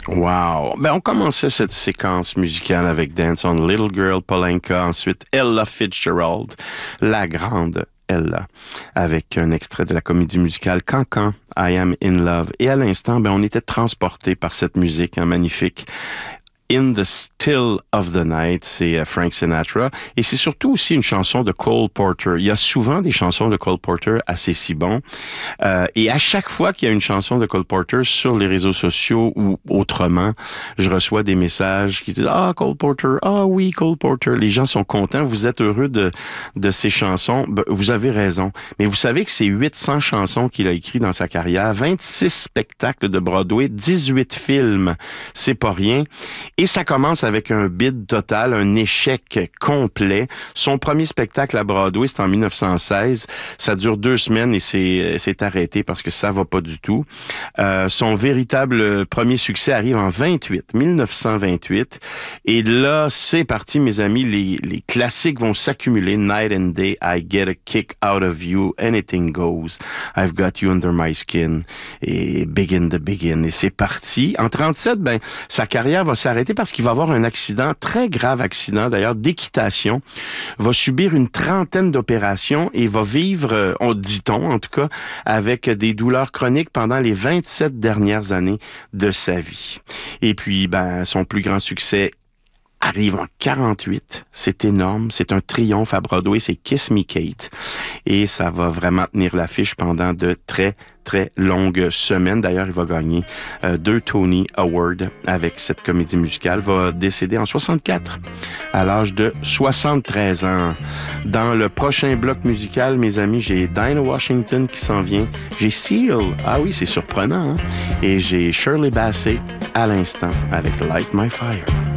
Wow! Ben, on commençait cette séquence musicale avec Dance on Little Girl Polanka, ensuite Ella Fitzgerald, la grande Ella, avec un extrait de la comédie musicale Cancan, I Am in Love. Et à l'instant, ben, on était transporté par cette musique magnifique. In the Still of the Night, c'est Frank Sinatra. Et c'est surtout aussi une chanson de Cole Porter. Il y a souvent des chansons de Cole Porter assez si bons. Et à chaque fois qu'il y a une chanson de Cole Porter sur les réseaux sociaux ou autrement, je reçois des messages qui disent « Ah, Cole Porter, ah oui, Cole Porter ». Les gens sont contents, vous êtes heureux de ces chansons. Ben, vous avez raison. Mais vous savez que c'est 800 chansons qu'il a écrites dans sa carrière, 26 spectacles de Broadway, 18 films. C'est pas rien. Et ça commence avec un bide total, un échec complet. Son premier spectacle à Broadway, c'est en 1916. Ça dure 2 semaines et c'est arrêté parce que ça va pas du tout. Son véritable premier succès arrive en 1928. Et là, c'est parti, mes amis. Les classiques vont s'accumuler. Night and Day, I Get a Kick Out of You, Anything Goes, I've Got You Under My Skin, et Begin the Begin. Et c'est parti. En 37, ben, sa carrière va s'arrêter parce qu'il va avoir un accident, très grave accident d'ailleurs, d'équitation, va subir une trentaine d'opérations et va vivre, dit-on en tout cas, avec des douleurs chroniques pendant les 27 dernières années de sa vie. Et puis, ben, son plus grand succès arrive en 48. C'est énorme. C'est un triomphe à Broadway. C'est Kiss Me Kate. Et ça va vraiment tenir l'affiche pendant de très longues semaines. D'ailleurs, il va gagner 2 Tony Awards avec cette comédie musicale. Va décéder en 64 à l'âge de 73 ans. Dans le prochain bloc musical, mes amis, j'ai Dinah Washington qui s'en vient. J'ai Seal. Ah oui, c'est surprenant, hein? Et j'ai Shirley Bassey à l'instant avec Light My Fire.